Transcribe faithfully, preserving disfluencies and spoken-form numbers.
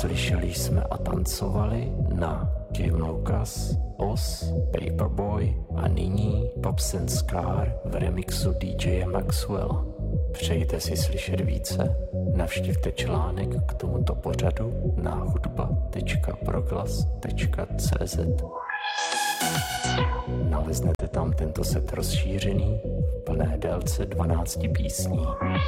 Slyšeli jsme a tancovali na Jim Lucas, Oz, Paperboy a nyní Pops and Scar v remixu D J Maxwell. Přejete si slyšet více? Navštivte článek k tomuto pořadu na hudba tečka proglas tečka cé zet. Naleznete tam tento set rozšířený v plné délce dvanácti písní.